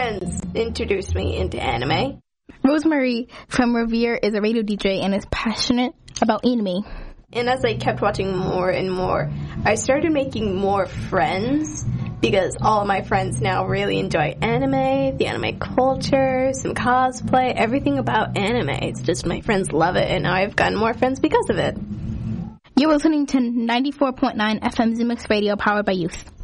friends introduced me into anime. Rosemary from Revere is a radio DJ and is passionate about anime. And as I kept watching more and more, I started making more friends because all of my friends now really enjoy anime, the anime culture, some cosplay, everything about anime. It's just my friends love it, and now I've gotten more friends because of it. You're listening to 94.9 FM Zimix Radio, powered by youth.